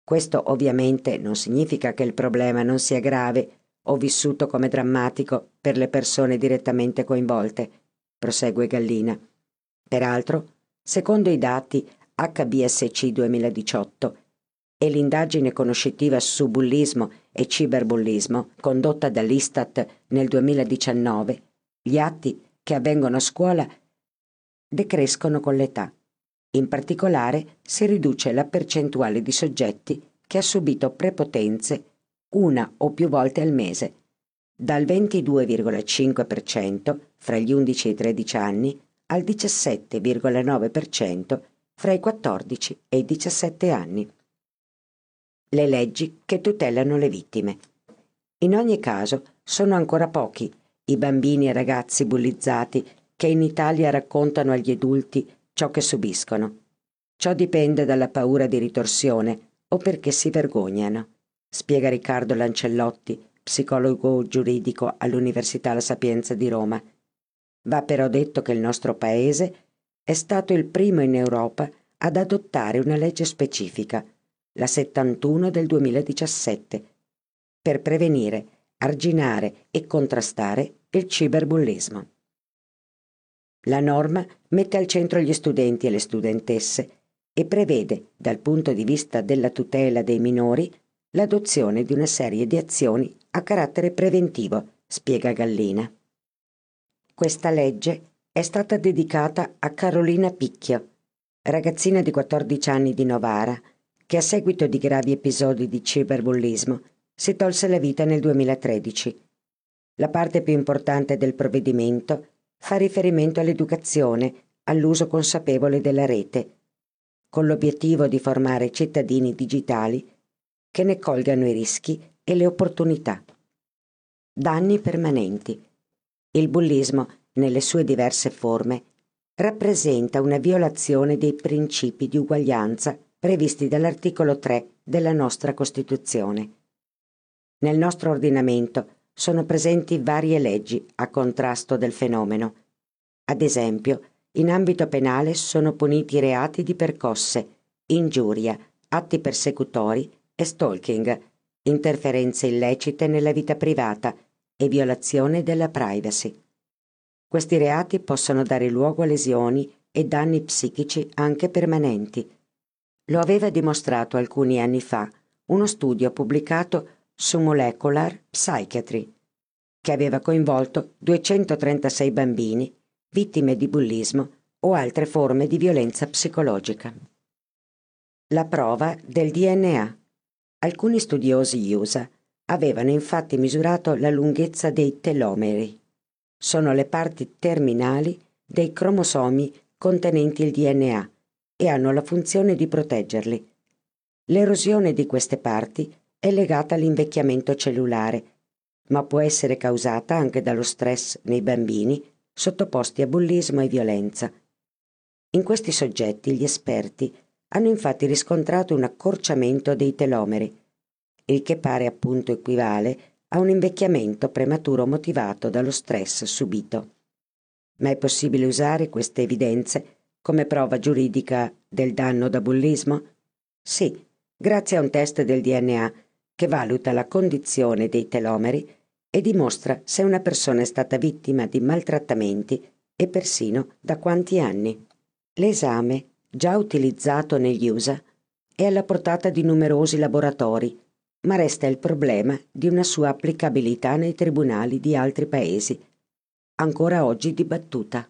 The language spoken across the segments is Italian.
Questo ovviamente non significa che il problema non sia grave o vissuto come drammatico per le persone direttamente coinvolte, prosegue Gallina. Peraltro, secondo i dati HBSC 2018 e l'indagine conoscitiva su bullismo e ciberbullismo condotta dall'Istat nel 2019, gli atti che avvengono a scuola decrescono con l'età. In particolare si riduce la percentuale di soggetti che ha subito prepotenze una o più volte al mese, dal 22,5% fra gli 11 e i 13 anni al 17,9% fra i 14 e i 17 anni. Le leggi che tutelano le vittime. In ogni caso, sono ancora pochi i bambini e ragazzi bullizzati che in Italia raccontano agli adulti ciò che subiscono. Ciò dipende dalla paura di ritorsione o perché si vergognano, spiega Riccardo Lancellotti, psicologo giuridico all'Università La Sapienza di Roma. Va però detto che il nostro paese è stato il primo in Europa ad adottare una legge specifica, la 71 del 2017, per prevenire, arginare e contrastare il ciberbullismo. La norma mette al centro gli studenti e le studentesse e prevede, dal punto di vista della tutela dei minori, l'adozione di una serie di azioni a carattere preventivo, spiega Gallina. Questa legge è stata dedicata a Carolina Picchio, ragazzina di 14 anni di Novara, che a seguito di gravi episodi di ciberbullismo si tolse la vita nel 2013. La parte più importante del provvedimento fa riferimento all'educazione, all'uso consapevole della rete, con l'obiettivo di formare cittadini digitali che ne colgano i rischi e le opportunità. Danni permanenti. Il bullismo, nelle sue diverse forme, rappresenta una violazione dei principi di uguaglianza previsti dall'articolo 3 della nostra Costituzione. Nel nostro ordinamento sono presenti varie leggi a contrasto del fenomeno. Ad esempio, in ambito penale sono puniti i reati di percosse, ingiuria, atti persecutori e stalking, interferenze illecite nella vita privata e violazione della privacy. Questi reati possono dare luogo a lesioni e danni psichici anche permanenti. Lo aveva dimostrato alcuni anni fa uno studio pubblicato su Molecular Psychiatry, che aveva coinvolto 236 bambini vittime di bullismo o altre forme di violenza psicologica. La prova del DNA. Alcuni studiosi USA avevano infatti misurato la lunghezza dei telomeri. Sono le parti terminali dei cromosomi contenenti il DNA e hanno la funzione di proteggerli. L'erosione di queste parti è legata all'invecchiamento cellulare, ma può essere causata anche dallo stress nei bambini sottoposti a bullismo e violenza. In questi soggetti gli esperti hanno infatti riscontrato un accorciamento dei telomeri, il che pare appunto equivale a un invecchiamento prematuro motivato dallo stress subito. Ma è possibile usare queste evidenze come prova giuridica del danno da bullismo? Sì, grazie a un test del DNA che valuta la condizione dei telomeri e dimostra se una persona è stata vittima di maltrattamenti e persino da quanti anni. L'esame, già utilizzato negli USA, è alla portata di numerosi laboratori, ma resta il problema di una sua applicabilità nei tribunali di altri paesi, ancora oggi dibattuta.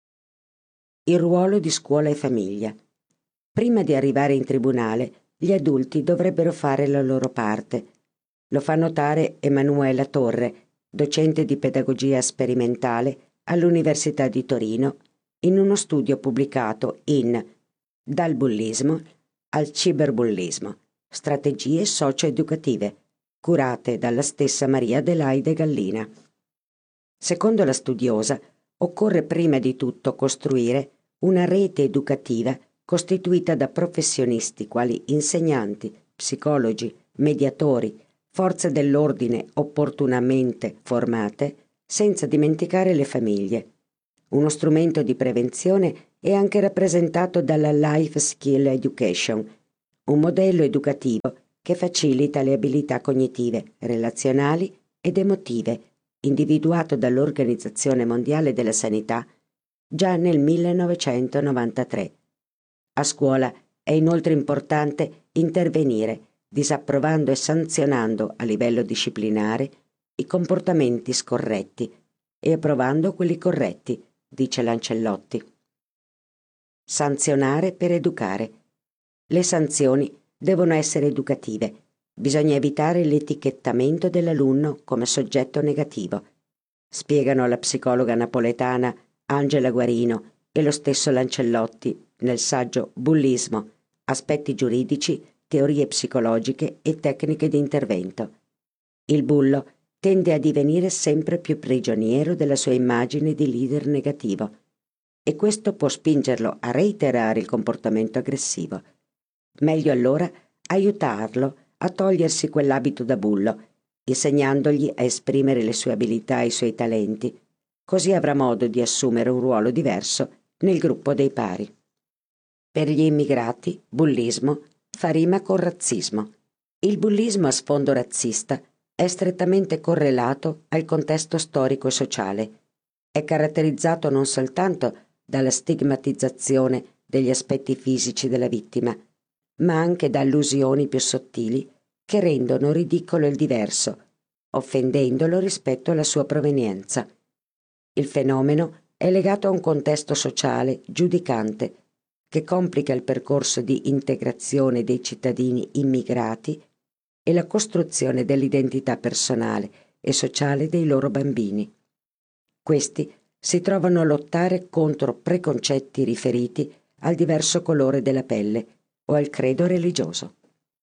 Il ruolo di scuola e famiglia. Prima di arrivare in tribunale, gli adulti dovrebbero fare la loro parte. Lo fa notare Emanuela Torre, docente di pedagogia sperimentale all'Università di Torino, in uno studio pubblicato in Dal bullismo al ciberbullismo, strategie socio-educative, curate dalla stessa Maria Adelaide Gallina. Secondo la studiosa, occorre prima di tutto costruire una rete educativa costituita da professionisti quali insegnanti, psicologi, mediatori, forze dell'ordine opportunamente formate, senza dimenticare le famiglie. Uno strumento di prevenzione è anche rappresentato dalla Life Skill Education, un modello educativo che facilita le abilità cognitive, relazionali ed emotive, individuato dall'Organizzazione Mondiale della Sanità già nel 1993. A scuola è inoltre importante intervenire disapprovando e sanzionando a livello disciplinare i comportamenti scorretti e approvando quelli corretti, dice Lancellotti. Sanzionare per educare. Le sanzioni devono essere educative. Bisogna evitare l'etichettamento dell'alunno come soggetto negativo. Spiegano la psicologa napoletana Angela Guarino e lo stesso Lancellotti nel saggio Bullismo, aspetti giuridici, teorie psicologiche e tecniche di intervento. Il bullo tende a divenire sempre più prigioniero della sua immagine di leader negativo e questo può spingerlo a reiterare il comportamento aggressivo. Meglio allora aiutarlo a togliersi quell'abito da bullo, insegnandogli a esprimere le sue abilità e i suoi talenti, così avrà modo di assumere un ruolo diverso nel gruppo dei pari. Per gli immigrati, bullismo fa rima con razzismo. Il bullismo a sfondo razzista è strettamente correlato al contesto storico e sociale. È caratterizzato non soltanto dalla stigmatizzazione degli aspetti fisici della vittima, ma anche da allusioni più sottili che rendono ridicolo il diverso, offendendolo rispetto alla sua provenienza. Il fenomeno è legato a un contesto sociale giudicante che complica il percorso di integrazione dei cittadini immigrati e la costruzione dell'identità personale e sociale dei loro bambini. Questi si trovano a lottare contro preconcetti riferiti al diverso colore della pelle o al credo religioso.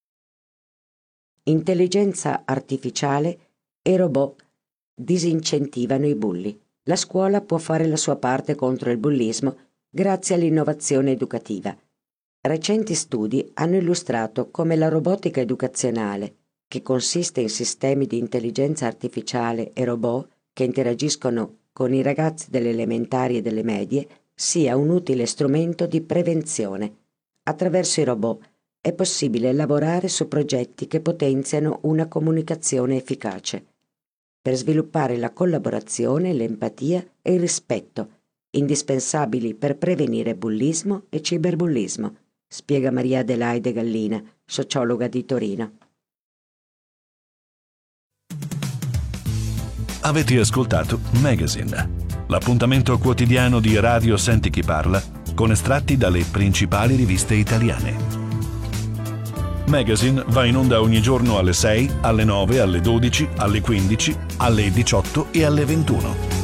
Intelligenza artificiale e robot disincentivano i bulli. La scuola può fare la sua parte contro il bullismo grazie all'innovazione educativa. Recenti studi hanno illustrato come la robotica educazionale, che consiste in sistemi di intelligenza artificiale e robot che interagiscono con i ragazzi delle elementari e delle medie, sia un utile strumento di prevenzione. Attraverso i robot è possibile lavorare su progetti che potenziano una comunicazione efficace, per sviluppare la collaborazione, l'empatia e il rispetto, indispensabili per prevenire bullismo e ciberbullismo, spiega Maria Adelaide Gallina, sociologa di Torino. Avete ascoltato Magazine, l'appuntamento quotidiano di Radio Senti Chi Parla con estratti dalle principali riviste italiane. Magazine va in onda ogni giorno alle 6, alle 9, alle 12, alle 15, alle 18 e alle 21.